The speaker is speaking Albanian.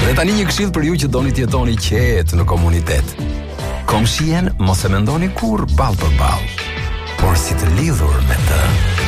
Dhe tani një këshill për ju që doni të jetoni qetë në komunitet. Komshien mos e mendoni kur ball për ball, por si të lidhur me të.